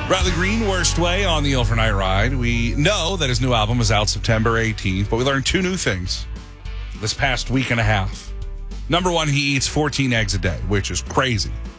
Riley Green, Worst Way on the Overnight Ride. We know that his new album is out September 18th, but we learned two new things this past week and a half. Number one, he eats 14 eggs a day, which is crazy.